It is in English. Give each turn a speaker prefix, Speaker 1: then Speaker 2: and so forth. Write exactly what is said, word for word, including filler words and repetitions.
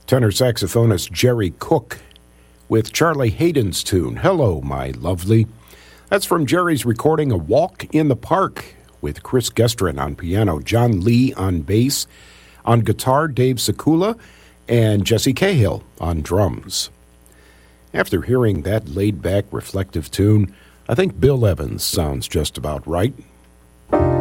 Speaker 1: tenor saxophonist Jerry Cook with Charlie Hayden's tune, Hello, My Lovely. That's from Jerry's recording A Walk in the Park with Chris Gestrin on piano, John Lee on bass, on guitar, Dave Sekula, and Jesse Cahill on drums. After hearing that laid-back, reflective tune, I think Bill Evans sounds just about right.